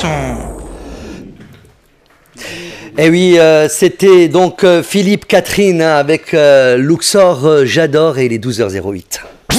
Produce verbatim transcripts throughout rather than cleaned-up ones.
son. Eh oui, euh, c'était donc euh, Philippe Catherine hein, avec euh, Luxor, euh, J'adore et les douze heures zéro huit.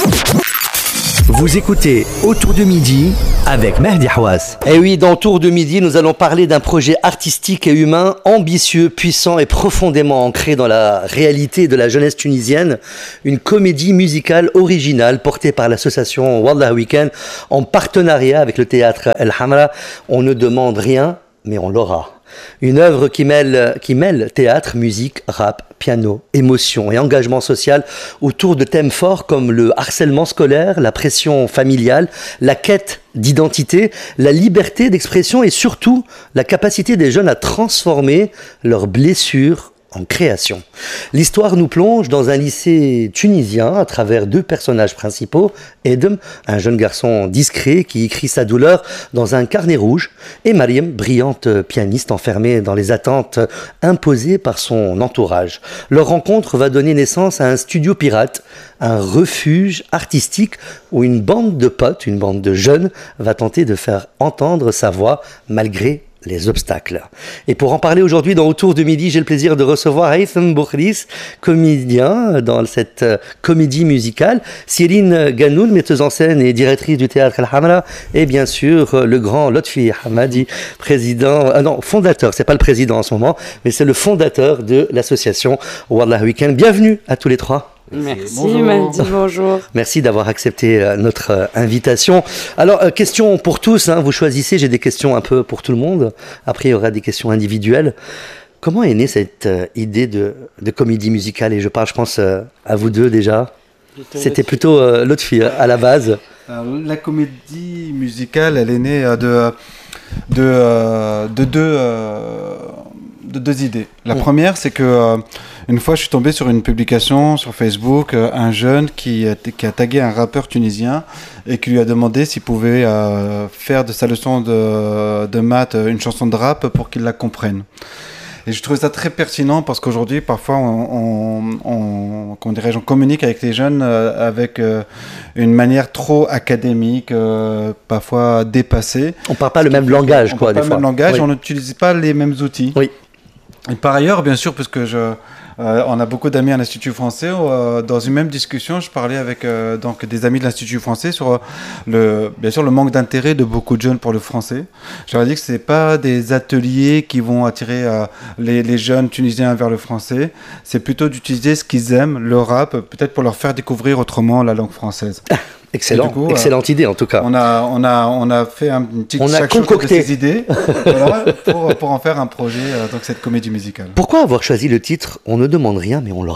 Vous écoutez Autour de midi avec Mehdi Hawass. Eh oui, dans Autour de midi, nous allons parler d'un projet artistique et humain ambitieux, puissant et profondément ancré dans la réalité de la jeunesse tunisienne. Une comédie musicale originale portée par l'association Wallah Weekend en partenariat avec le théâtre El Hamra. On ne demande rien, mais on l'aura. Une œuvre qui mêle, qui mêle théâtre, musique, rap, piano, émotion et engagement social autour de thèmes forts comme le harcèlement scolaire, la pression familiale, la quête d'identité, la liberté d'expression et surtout la capacité des jeunes à transformer leurs blessures en création. L'histoire nous plonge dans un lycée tunisien à travers deux personnages principaux, Edem, un jeune garçon discret qui écrit sa douleur dans un carnet rouge, et Mariam, brillante pianiste enfermée dans les attentes imposées par son entourage. Leur rencontre va donner naissance à un studio pirate, un refuge artistique où une bande de potes, une bande de jeunes, va tenter de faire entendre sa voix malgré les obstacles. Et pour en parler aujourd'hui dans Autour de midi, j'ai le plaisir de recevoir Haytham Boukhris, comédien dans cette euh, comédie musicale, Céline Ganoun, metteuse en scène et directrice du théâtre El Hamra, et bien sûr euh, le grand Lotfi Hamadi, président, euh, non, fondateur, c'est pas le président en ce moment, mais c'est le fondateur de l'association Wallah Weekend. Bienvenue à tous les trois. Merci, bonjour. Mehdi, bonjour. Merci d'avoir accepté euh, notre euh, invitation. Alors, euh, question pour tous, hein, vous choisissez, j'ai des questions un peu pour tout le monde. Après, il y aura des questions individuelles. Comment est née cette euh, idée de, de comédie musicale? Et je parle, je pense, euh, à vous deux déjà. C'était plutôt euh, l'autre fille à la base. Alors, la comédie musicale, elle est née euh, de, de, euh, de, deux, euh, de deux idées. La mmh. première, c'est que euh, une fois, je suis tombé sur une publication sur Facebook, euh, un jeune qui, qui a tagué un rappeur tunisien et qui lui a demandé s'il pouvait euh, faire de sa leçon de, de maths une chanson de rap pour qu'il la comprenne. Et je trouvais ça très pertinent parce qu'aujourd'hui, parfois, on, on, on, comment dirais-je, on communique avec les jeunes euh, avec euh, une manière trop académique, euh, parfois dépassée. On ne parle pas le même langage, on quoi, des fois. On ne parle pas le même langage, oui. On n'utilise pas les mêmes outils. Oui. Et par ailleurs, bien sûr, parce que je... Euh, on a beaucoup d'amis à l'Institut français. Euh, dans une même discussion, je parlais avec euh, donc des amis de l'Institut français sur euh, le, bien sûr, le manque d'intérêt de beaucoup de jeunes pour le français. Je leur ai dit que ce n'est pas des ateliers qui vont attirer euh, les, les jeunes tunisiens vers le français. C'est plutôt d'utiliser ce qu'ils aiment, le rap, peut-être pour leur faire découvrir autrement la langue française. Excellent, coup, excellente euh, idée en tout cas. On a, on a, on a fait un, une petite on a concocté de ces idées voilà, pour, pour en faire un projet, euh, donc cette comédie musicale. Pourquoi avoir choisi le titre « On ne demande rien mais on l'aura » ?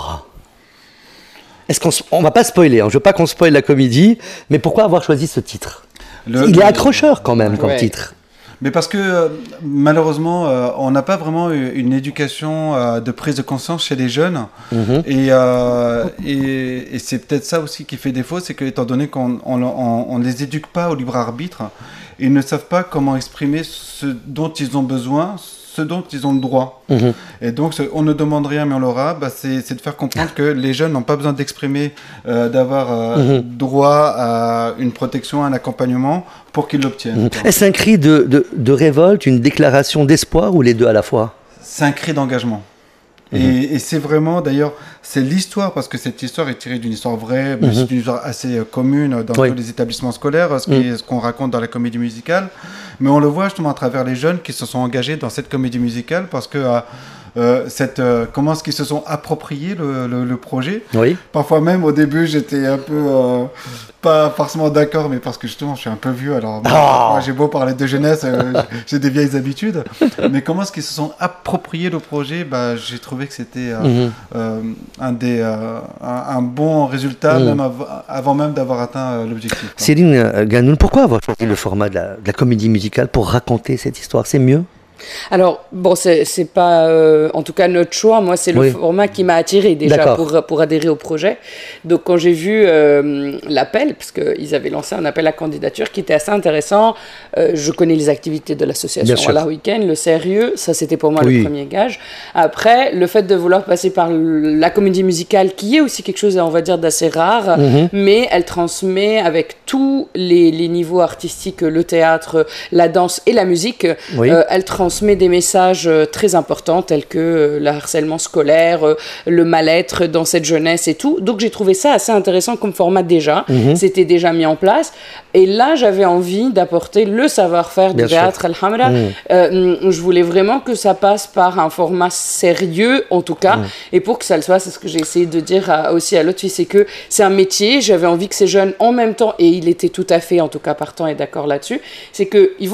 Est-ce qu'on on va pas spoiler, hein, je veux pas qu'on spoile la comédie, mais pourquoi avoir choisi ce titre ? le, Il est accrocheur quand même comme ouais. titre. Mais parce que euh, malheureusement, euh, on n'a pas vraiment une éducation euh, de prise de conscience chez les jeunes. Mmh. Et, euh, et, et c'est peut-être ça aussi qui fait défaut, c'est que étant donné qu'on on, on, on les éduque pas au libre arbitre, ils ne savent pas comment exprimer ce dont ils ont besoin, ce dont ils ont le droit. Mmh. Et donc, ce, on ne demande rien mais on l'aura, bah, c'est, c'est de faire comprendre que les jeunes n'ont pas besoin d'exprimer, euh, d'avoir euh, mmh. droit à une protection, un accompagnement pour qu'ils l'obtiennent. Mmh. Est-ce un cri de, de, de révolte, une déclaration d'espoir ou les deux à la fois ? C'est un cri d'engagement. Mmh. Et, et c'est vraiment, d'ailleurs, c'est l'histoire, parce que cette histoire est tirée d'une histoire vraie, mais mmh. c'est une histoire assez euh, commune dans oui. tous les établissements scolaires, ce, qui, mmh. ce qu'on raconte dans la comédie musicale. Mais on le voit justement à travers les jeunes qui se sont engagés dans cette comédie musicale, parce que euh, euh, cette, euh, comment est-ce qu'ils se sont appropriés le, le, le projet. Oui. Parfois même, au début, j'étais un peu, euh, pas forcément d'accord, mais parce que justement, je suis un peu vieux, alors moi, oh. moi, j'ai beau parler de jeunesse, euh, j'ai des vieilles habitudes. Mais comment est-ce qu'ils se sont appropriés le projet ? Bah, j'ai trouvé que c'était euh, mm-hmm. euh, un, des, euh, un, un bon résultat, mm. même av- avant même d'avoir atteint euh, l'objectif. Céline Ganoun, pourquoi avoir choisi le format de la, de la comédie musicale pour raconter cette histoire ? C'est mieux ? Alors, bon, c'est, c'est pas, euh, en tout cas, notre choix. Moi, c'est le Oui. format qui m'a attiré déjà pour, pour adhérer au projet. Donc, quand j'ai vu euh, l'appel, parce qu'ils avaient lancé un appel à candidature qui était assez intéressant, euh, je connais les activités de l'association Wallah Weekend, le sérieux, ça c'était pour moi oui. le premier gage. Après, le fait de vouloir passer par la comédie musicale, qui est aussi quelque chose, on va dire, d'assez rare, mm-hmm. mais elle transmet avec tous les, les niveaux artistiques, le théâtre, la danse et la musique, oui. euh, elle transmet transmet des messages euh, très importants tels que euh, le harcèlement scolaire, euh, le mal-être dans cette jeunesse et tout. Donc j'ai trouvé ça assez intéressant comme format déjà. Mm-hmm. C'était déjà mis en place. Et là, j'avais envie d'apporter le savoir-faire du théâtre Al-Hamra. Mm. Euh, je voulais vraiment que ça passe par un format sérieux, en tout cas. Mm. Et pour que ça le soit, c'est ce que j'ai essayé de dire à, aussi à l'autre fille, c'est que c'est un métier. J'avais envie que ces jeunes, en même temps, et il était tout à fait, en tout cas, partant et d'accord là-dessus, c'est qu'ils vont